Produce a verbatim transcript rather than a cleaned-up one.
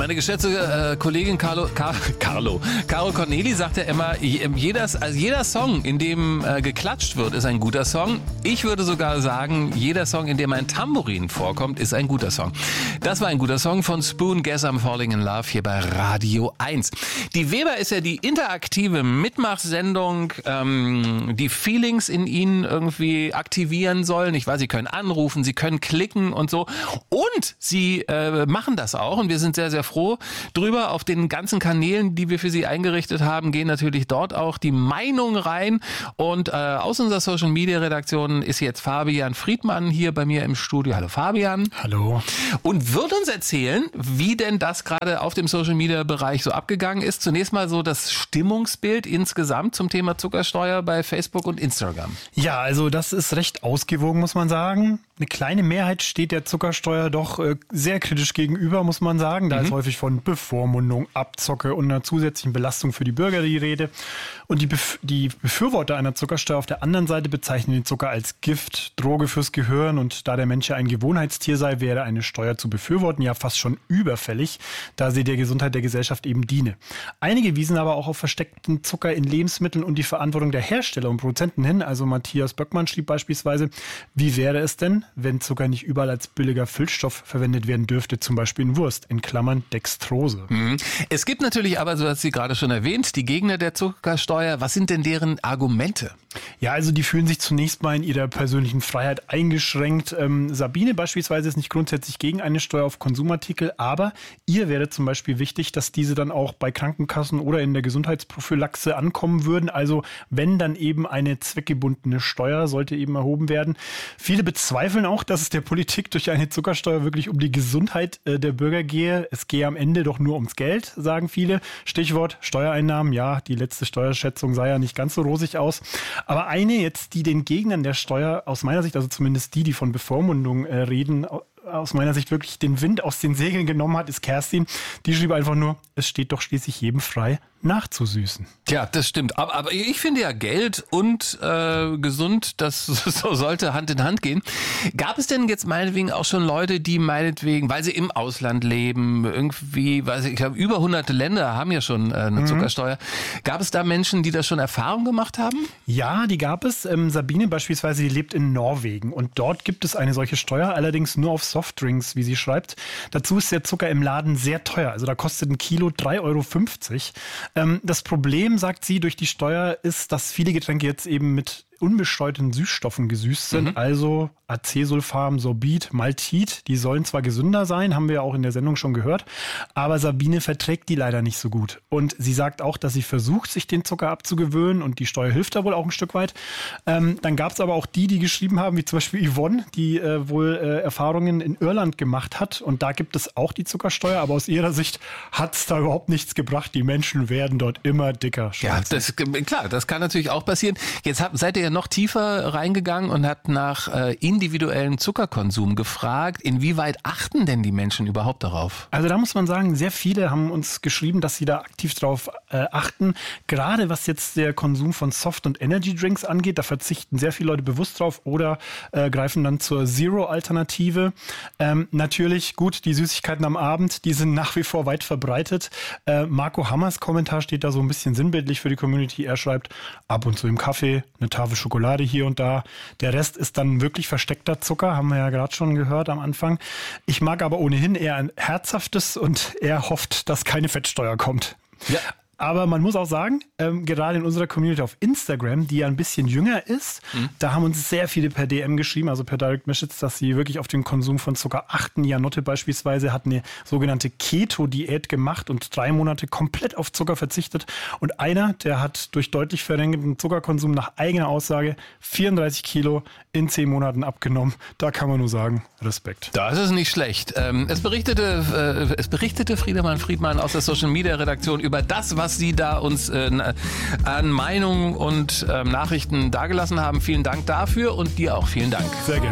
Meine geschätzte äh, Kollegin Carlo, Car, Carlo, Caro Corneli sagt ja immer, jeder, also jeder Song, in dem äh, geklatscht wird, ist ein guter Song. Ich würde sogar sagen, jeder Song, in dem ein Tambourin vorkommt, ist ein guter Song. Das war ein guter Song von Spoon, Guess I'm Falling in Love, hier bei Radio eins. Die Weber ist ja die interaktive Mitmachsendung, ähm, die Feelings in Ihnen irgendwie aktivieren sollen. Ich weiß, Sie können anrufen, Sie können klicken und so. Und Sie äh, machen das auch und wir sind sehr, sehr froh drüber. Auf den ganzen Kanälen, die wir für Sie eingerichtet haben, gehen natürlich dort auch die Meinung rein. Und äh, aus unserer Social-Media-Redaktion ist jetzt Fabian Friedmann hier bei mir im Studio. Hallo Fabian. Hallo. Und wird uns erzählen, wie denn das gerade auf dem Social-Media-Bereich so abgegangen ist. Zunächst mal so das Stimmungsbild insgesamt zum Thema Zuckersteuer bei Facebook und Instagram. Ja, also das ist recht ausgewogen, muss man sagen. Eine kleine Mehrheit steht der Zuckersteuer doch äh, sehr kritisch gegenüber, muss man sagen. Da mhm. ist häufig von Bevormundung, Abzocke und einer zusätzlichen Belastung für die Bürger die Rede. Und die, Bef- die Befürworter einer Zuckersteuer auf der anderen Seite bezeichnen den Zucker als Gift, Droge fürs Gehirn. Und da der Mensch ja ein Gewohnheitstier sei, wäre eine Steuer zu befürworten ja fast schon überfällig, da sie der Gesundheit der Gesellschaft eben diene. Einige wiesen aber auch auf versteckten Zucker in Lebensmitteln und die Verantwortung der Hersteller und Produzenten hin. Also Matthias Böckmann schrieb beispielsweise, wie wäre es denn, wenn Zucker nicht überall als billiger Füllstoff verwendet werden dürfte, zum Beispiel in Wurst, in Klammern Dextrose. Mhm. Es gibt natürlich aber, so hat sie gerade schon erwähnt, die Gegner der Zuckersteuer. Was sind denn deren Argumente? Ja, also die fühlen sich zunächst mal in ihrer persönlichen Freiheit eingeschränkt. Ähm, Sabine beispielsweise ist nicht grundsätzlich gegen eine Steuer auf Konsumartikel, aber ihr wäre zum Beispiel wichtig, dass diese dann auch bei Krankenkassen oder in der Gesundheitsprophylaxe ankommen würden. Also wenn dann eben eine zweckgebundene Steuer sollte eben erhoben werden. Viele bezweifeln auch, dass es der Politik durch eine Zuckersteuer wirklich um die Gesundheit äh, der Bürger gehe. Es gehe am Ende doch nur ums Geld, sagen viele. Stichwort Steuereinnahmen. Ja, die letzte Steuerschätzung sah ja nicht ganz so rosig aus. Aber eine jetzt, die den Gegnern der Steuer aus meiner Sicht, also zumindest die, die von Bevormundung äh, reden, aus meiner Sicht wirklich den Wind aus den Segeln genommen hat, ist Kerstin. Die schrieb einfach nur, es steht doch schließlich jedem frei, nachzusüßen. Ja, das stimmt. Aber, aber ich finde ja, Geld und äh, gesund, das so sollte Hand in Hand gehen. Gab es denn jetzt meinetwegen auch schon Leute, die meinetwegen, weil sie im Ausland leben, irgendwie, weiß ich, ich glaube, über hunderte Länder haben ja schon äh, eine mhm. Zuckersteuer. Gab es da Menschen, die das schon Erfahrung gemacht haben? Ja, die gab es. Ähm, Sabine beispielsweise, die lebt in Norwegen und dort gibt es eine solche Steuer, allerdings nur auf Softdrinks, wie sie schreibt. Dazu ist der Zucker im Laden sehr teuer. Also da kostet ein Kilo drei Euro fünfzig. Ähm, das Problem, sagt sie, durch die Steuer ist, dass viele Getränke jetzt eben mit unbesteuerten Süßstoffen gesüßt sind, mhm. also Acesulfam, Sorbit, Maltit, die sollen zwar gesünder sein, haben wir ja auch in der Sendung schon gehört, aber Sabine verträgt die leider nicht so gut. Und sie sagt auch, dass sie versucht, sich den Zucker abzugewöhnen und die Steuer hilft da wohl auch ein Stück weit. Ähm, dann gab es aber auch die, die geschrieben haben, wie zum Beispiel Yvonne, die äh, wohl äh, Erfahrungen in Irland gemacht hat und da gibt es auch die Zuckersteuer, aber aus ihrer Sicht hat es da überhaupt nichts gebracht. Die Menschen werden dort immer dicker. Ja, das, klar, das kann natürlich auch passieren. Jetzt habt, seid ihr ja noch tiefer reingegangen und hat nach äh, individuellem Zuckerkonsum gefragt. Inwieweit achten denn die Menschen überhaupt darauf? Also da muss man sagen, sehr viele haben uns geschrieben, dass sie da aktiv drauf äh, achten. Gerade was jetzt der Konsum von Soft- und Energy-Drinks angeht, da verzichten sehr viele Leute bewusst drauf oder äh, greifen dann zur Zero-Alternative. Ähm, natürlich, gut, die Süßigkeiten am Abend, die sind nach wie vor weit verbreitet. Äh, Marco Hammers Kommentar steht da so ein bisschen sinnbildlich für die Community. Er schreibt, ab und zu im Kaffee, eine Tafel Schokolade hier und da. Der Rest ist dann wirklich versteckter Zucker, haben wir ja gerade schon gehört am Anfang. Ich mag aber ohnehin eher ein herzhaftes und er hofft, dass keine Fettsteuer kommt. Ja. Aber man muss auch sagen, ähm, gerade in unserer Community auf Instagram, die ja ein bisschen jünger ist, mhm. da haben uns sehr viele per D M geschrieben, also per Direct Message, dass sie wirklich auf den Konsum von Zucker achten. Janotte beispielsweise hat eine sogenannte Keto-Diät gemacht und drei Monate komplett auf Zucker verzichtet. Und einer, der hat durch deutlich verringerten Zuckerkonsum nach eigener Aussage vierunddreißig Kilo in zehn Monaten abgenommen. Da kann man nur sagen, Respekt. Das ist nicht schlecht. Ähm, es berichtete, äh, es berichtete Friedemann Friedmann aus der Social-Media-Redaktion über das, was Sie da uns äh, an Meinungen und äh, Nachrichten dargelassen haben. Vielen Dank dafür und dir auch vielen Dank. Sehr gerne.